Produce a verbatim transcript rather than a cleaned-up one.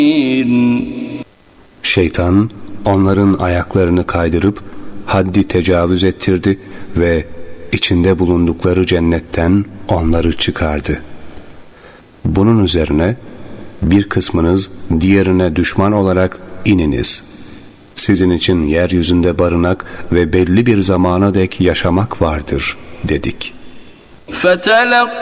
Şeytan onların ayaklarını kaydırıp haddi tecavüz ettirdi ve içinde bulundukları cennetten onları çıkardı. Bunun üzerine bir kısmınız diğerine düşman olarak ininiz. Sizin için yeryüzünde barınak ve belli bir zamana dek yaşamak vardır dedik.